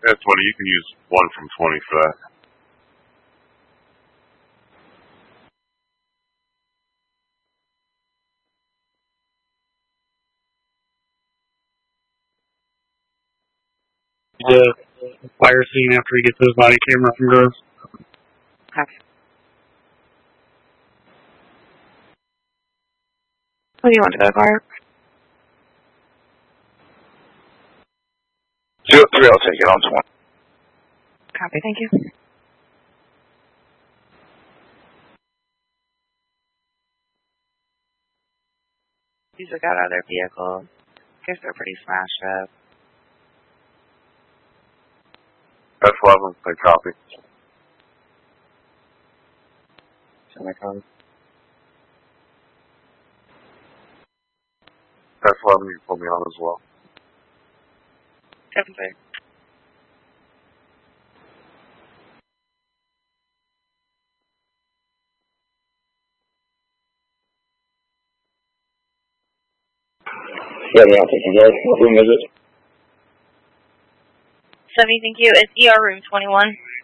Yeah, 20. You can use 1 from 20 for that. The fire scene after he gets his body camera from Groves. Okay. What do you want to go, Clark? 203, I'll take it on 20. Copy, thank you. These are got out of their vehicles. Guess they're pretty smashed up. That's 11. I copy. Semicolon. That's 11. You can put me on as well. 7-3. Yeah, I'll take it. What room is it? 70, thank you. It's ER room 21.